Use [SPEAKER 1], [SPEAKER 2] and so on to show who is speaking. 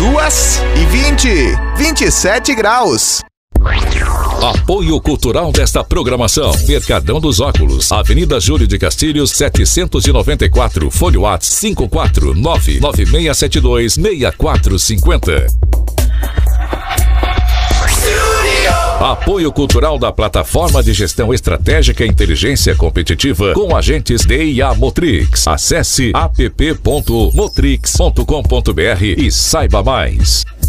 [SPEAKER 1] 2h20, 27 graus.
[SPEAKER 2] Apoio cultural desta programação: Mercadão dos Óculos, Avenida Júlio de Castilhos, 794, Fone WhatsApp 54996726450. Apoio cultural da Plataforma de Gestão Estratégica e Inteligência Competitiva com agentes DIA Motrix. Acesse app.motrix.com.br e saiba mais.